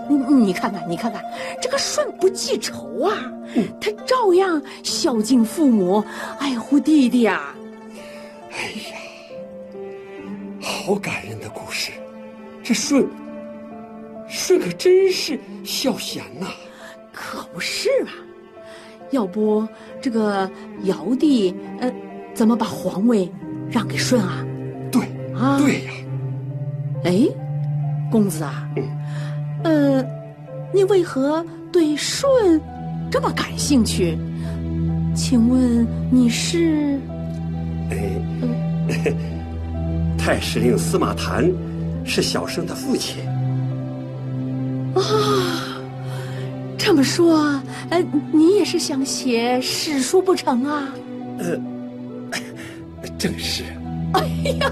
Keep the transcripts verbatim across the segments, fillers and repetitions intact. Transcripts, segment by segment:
你你看看，你看看，这个舜不记仇啊，嗯、他照样孝敬父母，爱护弟弟啊。 哎呀，好感人的故事，这舜，舜可真是孝贤呐。 可不是嘛，要不这个尧帝，呃，怎么把皇位让给舜啊？ 对啊，对呀。 哎，公子啊。嗯呃，你为何对舜这么感兴趣？请问你是？ 哎，嗯、太史令司马谈是小生的父亲。 啊、哦，这么说，呃，你也是想写史书不成啊？ 呃，正是。 哎呀！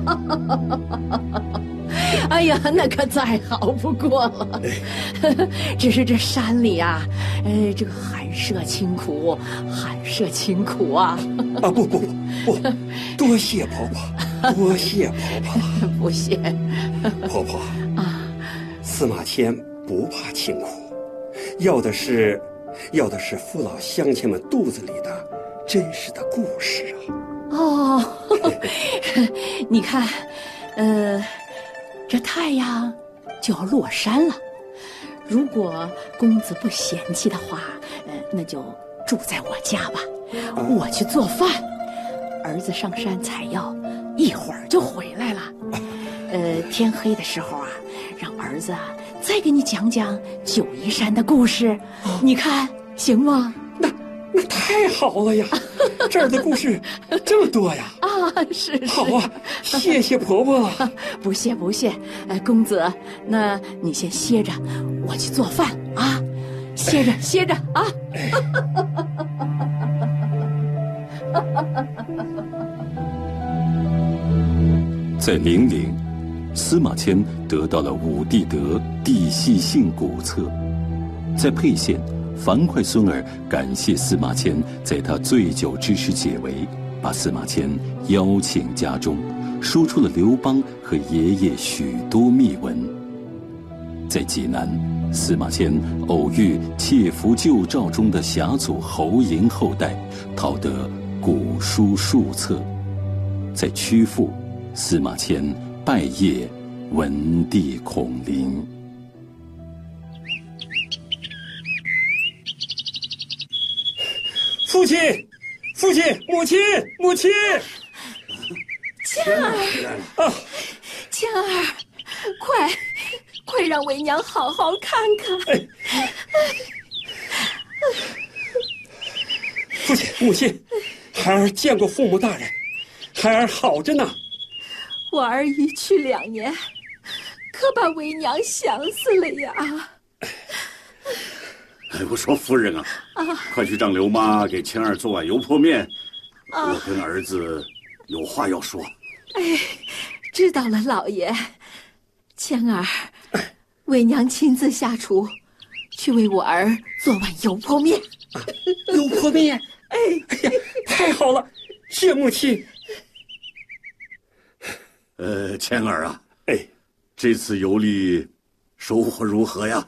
哎呀，那可再好不过了。只是这山里啊，呃，这个寒舍清苦，寒舍清苦啊！ 啊，不不不不，多谢婆婆，多谢婆婆。 不谢， 婆婆啊，司马迁不怕清苦，要的是，要的是父老乡亲们肚子里的真实的故事啊。 哦，你看，呃。这太阳就要落山了，如果公子不嫌弃的话，呃，那就住在我家吧，我去做饭，儿子上山采药，一会儿就回来了。呃，天黑的时候啊，让儿子啊再给你讲讲九嶷山的故事，你看行吗？ 那那太好了呀！这儿的故事这么多呀！ 啊，是是。 好啊，谢谢婆婆了。 不谢不谢，哎，公子，那你先歇着，我去做饭啊，歇着歇着啊。 在零陵，司马迁得到了武帝德地系性古册；在沛县，樊哙孙儿感谢司马迁在他醉酒之时解围，把司马迁邀请家中，说出了刘邦和爷爷许多秘闻。在济南，司马迁偶遇窃符旧诏中的侠祖侯嬴后代，讨得古书数册。在曲阜，司马迁拜谒文帝孔林。 父亲，父亲，母亲，母亲， 谦儿啊，谦儿，快，快让为娘好好看看。哎， 父亲，母亲，孩儿见过父母大人，孩儿好着呢。 我儿一去两年，可把为娘想死了呀。 我说夫人啊，啊快去让刘妈给谦儿做碗油泼面，啊、我跟儿子有话要说。 哎，知道了，老爷。谦儿，哎、为娘亲自下厨，去为我儿做碗油泼面。 啊、油泼面，哎，哎呀，太好了，谢母亲。 呃，谦儿啊， 哎， 这次游历收获如何呀？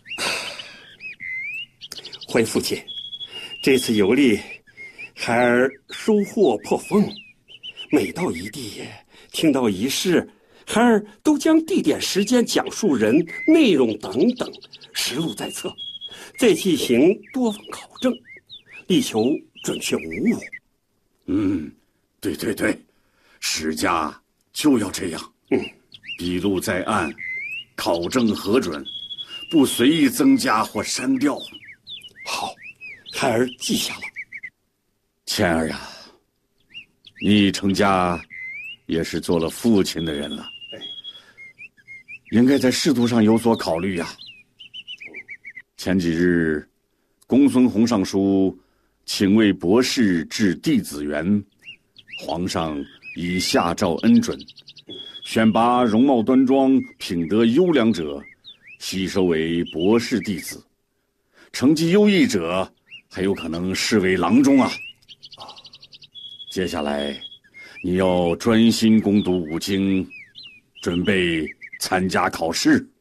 回父亲，这次游历，孩儿收获颇丰。每到一地，听到一事，孩儿都将地点、时间、讲述人、内容等等实录在册，再进行多方考证，力求准确无误。 嗯，对对对，史家就要这样。嗯，笔录在案，考证核准，不随意增加或删掉。 好，孩儿记下了。 谦儿呀，你成家也是做了父亲的人了，应该在仕途上有所考虑呀。前几日，公孙弘上书请为博士置弟子园，皇上已下诏恩准，选拔容貌端庄、品德优良者，悉收为博士弟子。成绩优异者，还有可能视为郎中啊！接下来，你要专心攻读五经，准备参加考试。